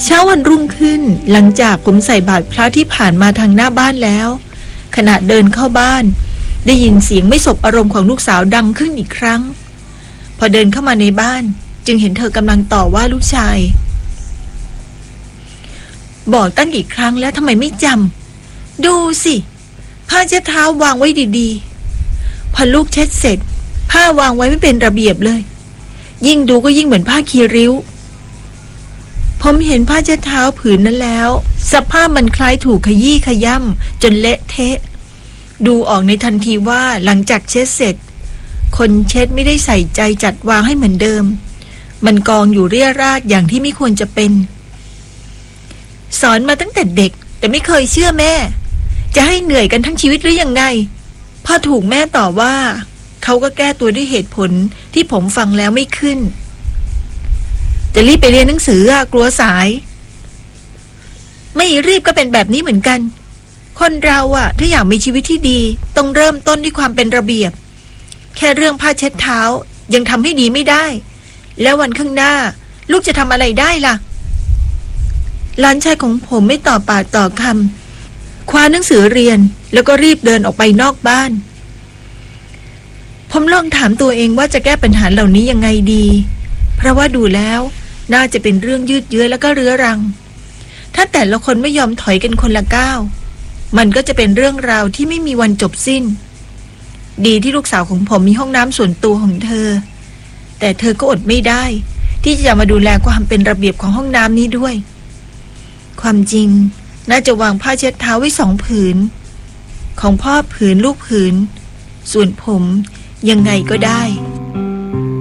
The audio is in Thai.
เช้าวันรุ่งขึ้นหลังจากผมใส่บาตรพระที่ผ่านมาทางหน้าบ้านแล้วขณะเดินเข้าบ้านได้ยินเสียงไม่สบอารมณ์ของลูกสาวดังขึ้นอีกครั้งพอเดินเข้ามาในบ้านจึงเห็นเธอกำลังต่อว่าลูกชายบอกตั้งกี่ครั้งแล้วทำไมไม่จำดูสิผ้าเช็ดเท้าวางไว้ดีๆพอลูกเช็ดเสร็จผ้าวางไว้ไม่เป็นระเบียบเลยยิ่งดูก็ยิ่งเหมือนผ้าคีริ้วผมเห็นผ้าเช็ดเท้าผืนนั้นแล้วสภาพมันคล้ายถูกขยี้ขย่ำจนเละเทะดูออกในทันทีว่าหลังจากเช็ดเสร็จคนเช็ดไม่ได้ใส่ใจจัดวางให้เหมือนเดิมมันกองอยู่เรี่ยราดอย่างที่ไม่ควรจะเป็นสอนมาตั้งแต่เด็กแต่ไม่เคยเชื่อแม่จะให้เหนื่อยกันทั้งชีวิตหรือยังไงพอถูกแม่ต่อว่าเขาก็แก้ตัวด้วยเหตุผลที่ผมฟังแล้วไม่ขึ้นจะรีบไปเรียนหนังสือกลัวสายไม่รีบก็เป็นแบบนี้เหมือนกันคนเราถ้าอยากมีชีวิตที่ดีต้องเริ่มต้นด้วยความเป็นระเบียบแค่เรื่องผ้าเช็ดเท้ายังทำให้ดีไม่ได้แล้ววันข้างหน้าลูกจะทำอะไรได้ล่ะหลานชายของผมไม่ต่อปากต่อคำคว้าหนังสือเรียนแล้วก็รีบเดินออกไปนอกบ้านผมลองถามตัวเองว่าจะแก้ปัญหาเหล่านี้ยังไงดีเพราะว่าดูแล้วน่าจะเป็นเรื่องยืดเยื้อแล้วก็เรื้อรังถ้าแต่ละคนไม่ยอมถอยกันคนละก้าวมันก็จะเป็นเรื่องราวที่ไม่มีวันจบสิ้นดีที่ลูกสาวของผมมีห้องน้ำส่วนตัวของเธอแต่เธอก็อดไม่ได้ที่จะมาดูแลความเป็นระเบียบของห้องน้ำนี้ด้วยความจริงน่าจะวางผ้าเช็ดเท้าไว้2 ผืนของพ่อผืนลูกผืนส่วนผมยังไงก็ได้